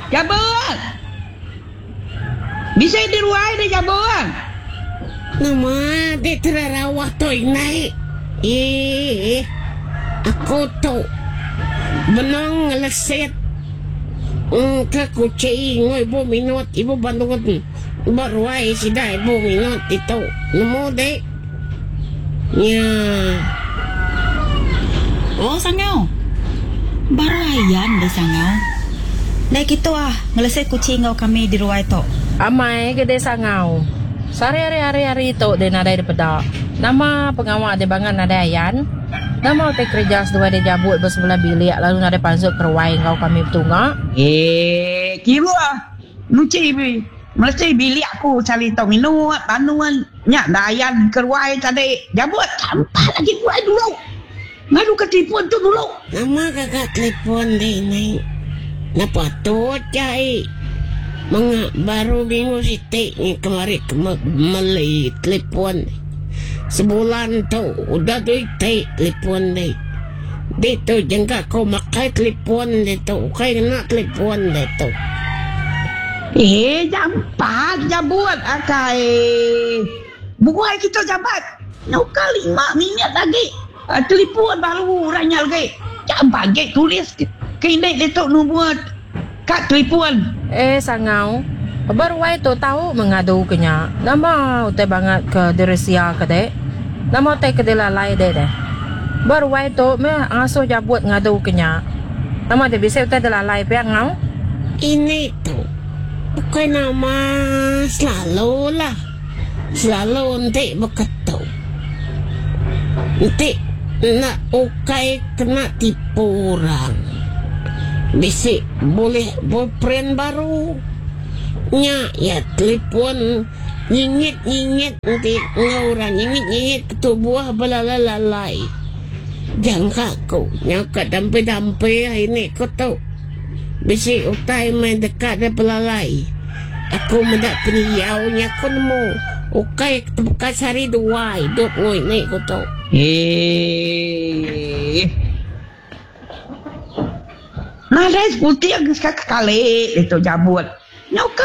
Jabut. Bisa diruai deh jabut. Nama di terarawah to inay. Ako to. Benang ngalasit. Kakucay ngoy buminot. Ibu bandungot. Baruay sida ibu minot ito. Namo de. Nya. Oh, sangaw. Barayan deh sangaw. Dahil gitu ngeleset kucingaw kami di ruway to. Amay gede sangaw. Sari-hari ito din ada di peda. Nama pengawal di bangan ada yan. Nama te kerja sedua di jabut bersebelah bilik lalu ada pansut perwai kau kami bertunga. Kira nuci bi. Mesti bilik aku cari tau minum panuan nyak dayan kerwai tadi jabut sampah lagi buat dulu. Ngadu ketipuan tu dulu. Nama kakak telepon deh inay. Napa tuh cai? Mga baru minggu siti ni kemari meli telepon. Sebulan tu udah tuh telepon deh. Dia tu jengka kau makai telepon deh tu. Kau nak telepon deh tu. Jampat jabut akai. Bukai kita jabat. Nuka 5 minit lagi. Telepon baru ranyal ke. Jampat ke tulis. Kini letok nombor kat telepon. Sangaw. Baru itu tahu mengadu kenya. Nama utai banget ke Deresia ke dek. Nama utai ke delalai dek. Baru itu me ngaso jabut ngadu kenya. Nama dia bisa utai delalai piang ngau. Ini tu. Bukan nama selalu lah. Selalu nanti berketuk. Nanti nak ukai kena tipu orang. Bisik boleh boyfriend baru. Nya ya telepon nyingit nanti ngauran nyingit ketubuh balalalai. Jangan aku nyakat dampe ini kau tahu. Bisik utai main dekat dan belalai. Aku mendak peniaunya kau nemu. Ukai bekas hari 2 hidup ngoi ni kau tahu. Nah, dah putih agak sekali itu jabut. Nyok